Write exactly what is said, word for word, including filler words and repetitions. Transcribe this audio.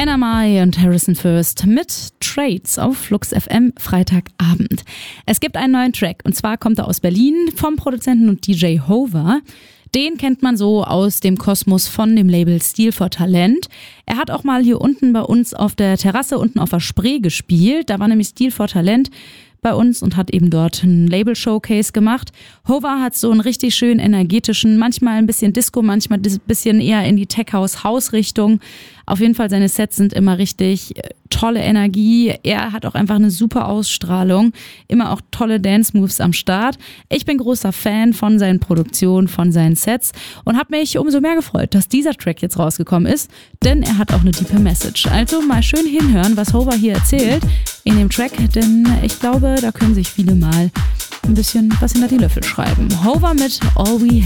N M I und Harrison First mit Trades auf Flux F M Freitagabend. Es gibt einen neuen Track und zwar kommt er aus Berlin vom Produzenten und D J Hover. Den kennt man so aus dem Kosmos von dem Label Stil for Talent. Er hat auch mal hier unten bei uns auf der Terrasse unten auf der Spree gespielt. Da war nämlich Stil for Talent bei uns und hat eben dort ein Label-Showcase gemacht. Hover hat so einen richtig schön energetischen, manchmal ein bisschen Disco, manchmal ein bisschen eher in die Tech-House-House-Richtung. Auf jeden Fall seine Sets sind immer richtig tolle Energie. Er hat auch einfach eine super Ausstrahlung. Immer auch tolle Dance-Moves am Start. Ich bin großer Fan von seinen Produktionen, von seinen Sets und habe mich umso mehr gefreut, dass dieser Track jetzt rausgekommen ist, denn er hat auch eine tiefe Message. Also mal schön hinhören, was Hover hier erzählt in dem Track, denn ich glaube, da können sich viele mal ein bisschen was hinter die Löffel schreiben. Hover mit All We